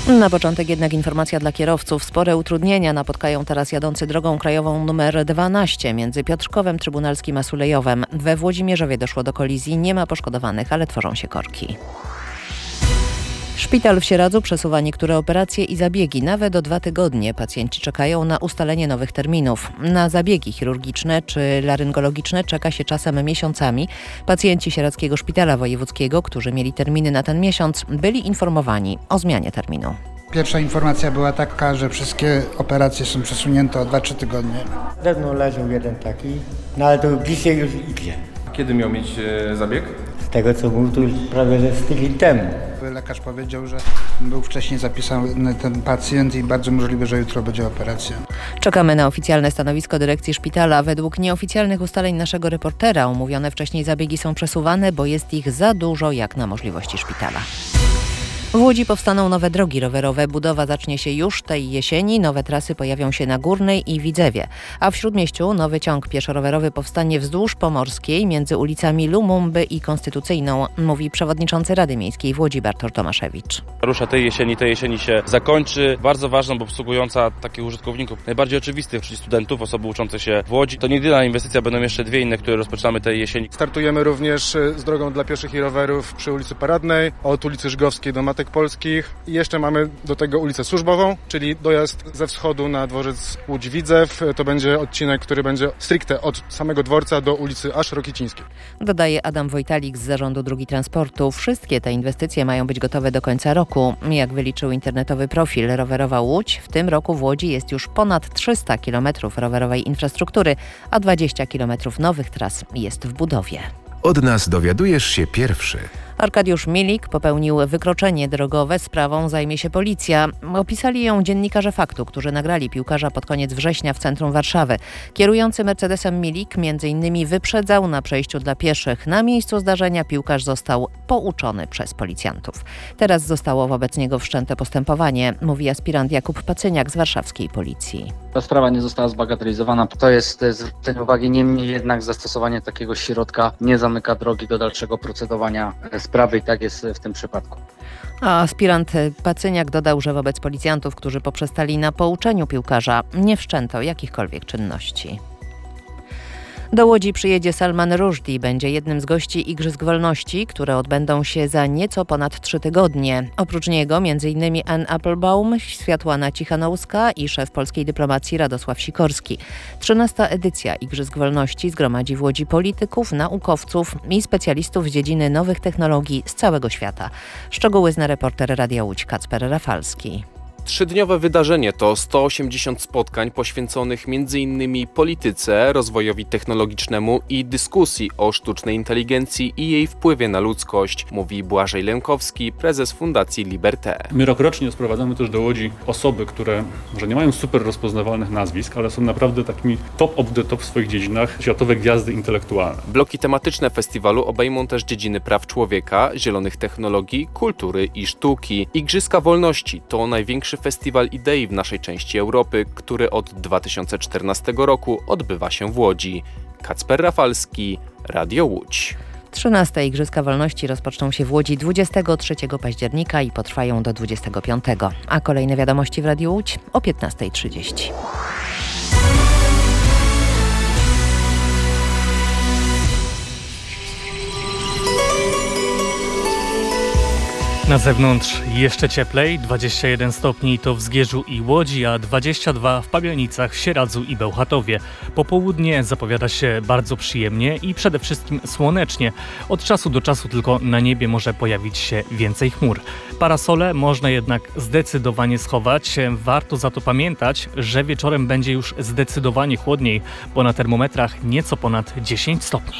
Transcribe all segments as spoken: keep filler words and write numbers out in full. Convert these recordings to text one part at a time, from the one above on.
Na początek jednak informacja dla kierowców. Spore utrudnienia napotkają teraz jadący drogą krajową numer dwanaście między Piotrkowem Trybunalskim a Sulejowem. We Włodzimierzowie doszło do kolizji, nie ma poszkodowanych, ale tworzą się korki. Szpital w Sieradzu przesuwa niektóre operacje i zabiegi. Nawet o dwa tygodnie pacjenci czekają na ustalenie nowych terminów. Na zabiegi chirurgiczne czy laryngologiczne czeka się czasem miesiącami. Pacjenci Sieradzkiego Szpitala Wojewódzkiego, którzy mieli terminy na ten miesiąc, byli informowani o zmianie terminu. Pierwsza informacja była taka, że wszystkie operacje są przesunięte o dwa trzy tygodnie. Dawno leżał jeden taki, no ale to dzisiaj już idzie. Kiedy miał mieć e, zabieg? Z tego co mówił, to już prawie że z tydzień temu. Lekarz powiedział, że był wcześniej zapisany ten pacjent i bardzo możliwe, że jutro będzie operacja. Czekamy na oficjalne stanowisko dyrekcji szpitala. Według nieoficjalnych ustaleń naszego reportera umówione wcześniej zabiegi są przesuwane, bo jest ich za dużo jak na możliwości szpitala. W Łodzi powstaną nowe drogi rowerowe. Budowa zacznie się już tej jesieni. Nowe trasy pojawią się na Górnej i Widzewie. A w Śródmieściu nowy ciąg pieszo-rowerowy powstanie wzdłuż Pomorskiej między ulicami Lumumby i Konstytucyjną, mówi przewodniczący Rady Miejskiej w Łodzi Bartosz Tomaszewicz. Rusza tej jesieni, tej jesieni się zakończy. Bardzo ważną, bo obsługująca takich użytkowników najbardziej oczywistych, czyli studentów, osoby uczące się w Łodzi. To nie jedyna inwestycja, będą jeszcze dwie inne, które rozpoczynamy tej jesieni. Startujemy również z drogą dla pieszych i rowerów przy ulicy Paradnej, od ulicy Żgowskiej do Matek Polskich. I jeszcze mamy do tego ulicę Służbową, czyli dojazd ze wschodu na dworzec Łódź-Widzew. To będzie odcinek, który będzie stricte od samego dworca do ulicy aż Rokicińskiej. Dodaje Adam Wojtalik z Zarządu Dróg Transportu. Wszystkie te inwestycje mają być gotowe do końca roku. Jak wyliczył internetowy profil Rowerowa Łódź, w tym roku w Łodzi jest już ponad trzysta kilometrów rowerowej infrastruktury, a dwadzieścia kilometrów nowych tras jest w budowie. Od nas dowiadujesz się pierwszy. Arkadiusz Milik popełnił wykroczenie drogowe. Sprawą zajmie się policja. Opisali ją dziennikarze Faktu, którzy nagrali piłkarza pod koniec września w centrum Warszawy. Kierujący Mercedesem Milik między innymi wyprzedzał na przejściu dla pieszych. Na miejscu zdarzenia piłkarz został pouczony przez policjantów. Teraz zostało wobec niego wszczęte postępowanie, mówi aspirant Jakub Pacyniak z warszawskiej policji. Ta sprawa nie została zbagatelizowana. To jest zwrócenie uwagi, niemniej jednak zastosowanie takiego środka nie zamyka drogi do dalszego procedowania sprawy i tak jest w tym przypadku. A aspirant Pacyniak dodał, że wobec policjantów, którzy poprzestali na pouczeniu piłkarza, nie wszczęto jakichkolwiek czynności. Do Łodzi przyjedzie Salman Rushdie. Będzie jednym z gości Igrzysk Wolności, które odbędą się za nieco ponad trzy tygodnie. Oprócz niego między innymi Anne Applebaum, Światłana Cichanouska i szef polskiej dyplomacji Radosław Sikorski. Trzynasta edycja Igrzysk Wolności zgromadzi w Łodzi polityków, naukowców i specjalistów z dziedziny nowych technologii z całego świata. Szczegóły zna reporter Radia Łódź Kacper Rafalski. Trzydniowe wydarzenie to sto osiemdziesiąt spotkań poświęconych między innymi polityce, rozwojowi technologicznemu i dyskusji o sztucznej inteligencji i jej wpływie na ludzkość, mówi Błażej Lękowski, prezes Fundacji Liberté. My rokrocznie sprowadzamy też do Łodzi osoby, które może nie mają super rozpoznawalnych nazwisk, ale są naprawdę takimi top of the top w swoich dziedzinach, światowe gwiazdy intelektualne. Bloki tematyczne festiwalu obejmą też dziedziny praw człowieka, zielonych technologii, kultury i sztuki. Igrzyska Wolności to największy festiwal idei w naszej części Europy, który od dwa tysiące czternastego roku odbywa się w Łodzi. Kacper Rafalski, Radio Łódź. trzynaste Igrzyska Wolności rozpoczną się w Łodzi dwudziestego trzeciego października i potrwają do dwudziestego piątego. A kolejne wiadomości w Radiu Łódź o piętnasta trzydzieści. Na zewnątrz jeszcze cieplej, dwadzieścia jeden stopni to w Zgierzu i Łodzi, a dwadzieścia dwa w Pabianicach, Sieradzu i Bełchatowie. Popołudnie zapowiada się bardzo przyjemnie i przede wszystkim słonecznie. Od czasu do czasu tylko na niebie może pojawić się więcej chmur. Parasole można jednak zdecydowanie schować. Warto za to pamiętać, że wieczorem będzie już zdecydowanie chłodniej, bo na termometrach nieco ponad dziesięć stopni.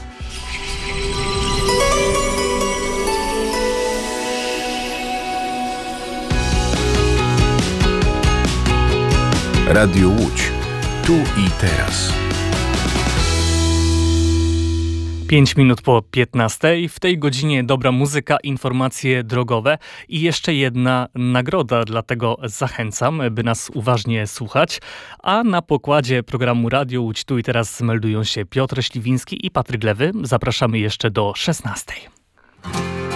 Radio Łódź. Tu i teraz. pięć minut po piętnastej. W tej godzinie dobra muzyka, informacje drogowe i jeszcze jedna nagroda, dlatego zachęcam, by nas uważnie słuchać. A na pokładzie programu Radio Łódź Tu i teraz meldują się Piotr Śliwiński i Patryk Lewy. Zapraszamy jeszcze do szesnastej.